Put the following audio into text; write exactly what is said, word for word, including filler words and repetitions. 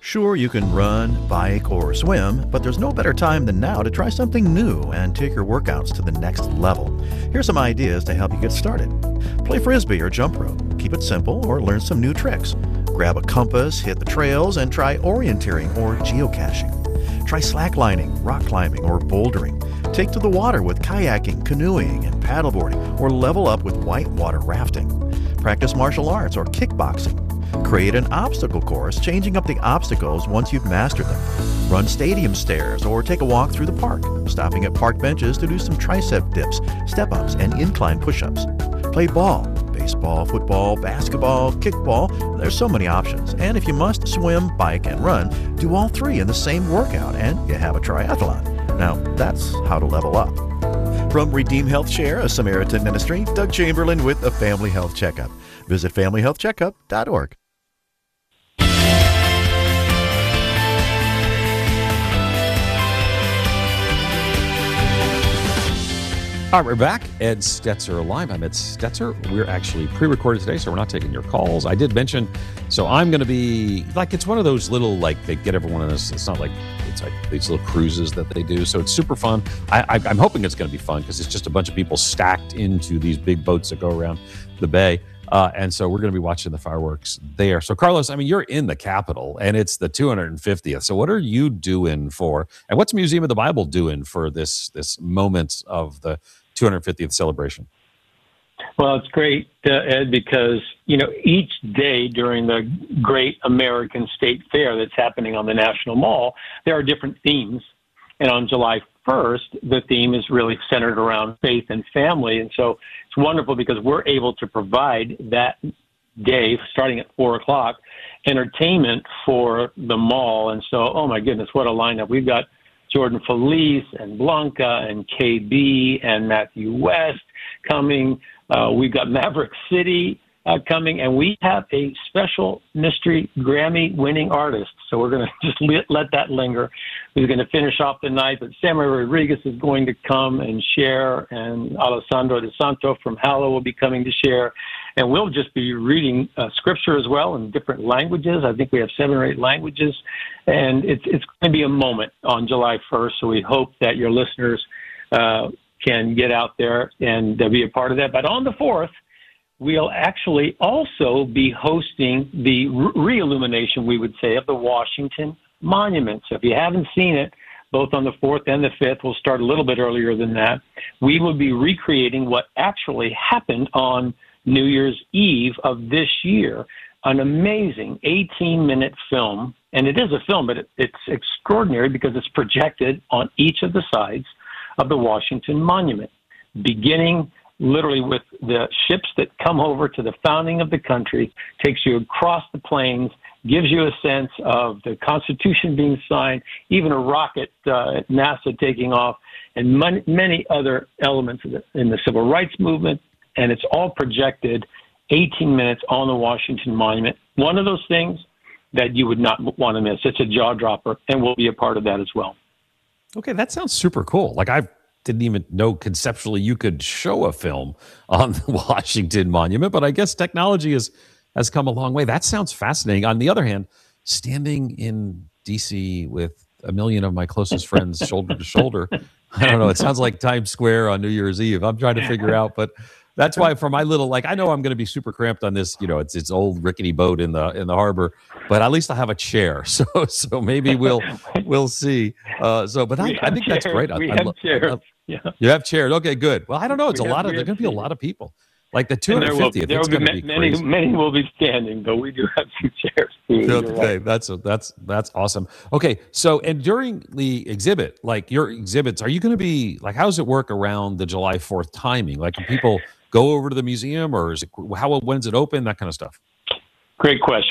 Sure, you can run, bike, or swim, but there's no better time than now to try something new and take your workouts to the next level. Here's some ideas to help you get started. Play frisbee or jump rope. Keep it simple or learn some new tricks. Grab a compass, hit the trails, and try orienteering or geocaching. Try slacklining, rock climbing, or bouldering. Take to the water with kayaking, canoeing, and paddleboarding, or level up with whitewater rafting. Practice martial arts or kickboxing. Create an obstacle course, changing up the obstacles once you've mastered them. Run stadium stairs or take a walk through the park, stopping at park benches to do some tricep dips, step-ups, and incline push-ups. Play ball, baseball, football, basketball, kickball. There's so many options. And if you must swim, bike, and run, do all three in the same workout and you have a triathlon. Now, that's how to level up. From Redeem Health Share, a Samaritan ministry, Doug Chamberlain with a Family Health Checkup. Visit family health checkup dot org. All right, we're back. Ed Stetzer live. I'm Ed Stetzer. We're actually pre-recorded today, so we're not taking your calls. I did mention, so I'm going to be, like, it's one of those little, like, they get everyone in this. It's not like, it's like these little cruises that they do. So it's super fun. I, I, I'm hoping it's going to be fun because it's just a bunch of people stacked into these big boats that go around the bay. Uh, and so we're going to be watching the fireworks there. So, Carlos, I mean, you're in the Capitol, and it's the two hundred fiftieth. So what are you doing for, and what's Museum of the Bible doing for this this moment of the two hundred fiftieth celebration? Well, it's great, uh, Ed, because, you know, each day during the Great American State Fair that's happening on the National Mall, there are different themes. And on July first, the theme is really centered around faith and family. And so it's wonderful because we're able to provide that day, starting at four o'clock, entertainment for the mall. And so, oh my goodness, what a lineup. We've got Jordan Felice and Blanca and K B and Matthew West coming. Uh, we've got Maverick City uh, coming, and we have a special mystery Grammy-winning artist. So we're going to just let, let that linger. We're going to finish off the night, but Samuel Rodriguez is going to come and share, and Alessandro De Santo from Hallow will be coming to share. And we'll just be reading uh, scripture as well in different languages. I think we have seven or eight languages. And it's it's going to be a moment on July first. So we hope that your listeners uh, can get out there and uh, be a part of that. But on the fourth, we'll actually also be hosting the re- illumination we would say, of the Washington Monument. So if you haven't seen it, both on the fourth and the fifth, we'll start a little bit earlier than that. We will be recreating what actually happened on New Year's Eve of this year, an amazing eighteen-minute film. And it is a film, but it, it's extraordinary because it's projected on each of the sides of the Washington Monument, beginning literally with the ships that come over to the founding of the country, takes you across the plains, gives you a sense of the Constitution being signed, even a rocket uh, at NASA taking off, and many, many other elements of the, in the civil rights movement. And it's all projected eighteen minutes on the Washington Monument. One of those things that you would not want to miss. It's a jaw dropper, and we'll be a part of that as well. Okay, that sounds super cool. Like, I didn't even know conceptually you could show a film on the Washington Monument, but I guess technology has, has come a long way. That sounds fascinating. On the other hand, standing in D C with a million of my closest friends shoulder to shoulder, I don't know, it sounds like Times Square on New Year's Eve. I'm trying to figure out, but that's why for my little, like, I know I'm going to be super cramped on this, you know, it's it's old rickety boat in the in the harbor, but at least I have a chair. So so maybe we'll we'll see. Uh, so, but I, I think chairs. That's great. I, we I, have I, chairs. I, yeah. You have chairs. Okay, good. Well, I don't know. It's we a have, lot of, there's going to be a lot of people. Like the two hundred fiftieth, there will, there will be, be many, crazy. Many will be standing, but we do have some chairs too. Okay, right. that's that's that's awesome. Okay, so and during the exhibit, like your exhibits, are you going to be like, how does it work around the July fourth timing? Like, can people go over to the museum, or is it how when's it open? That kind of stuff. Great question.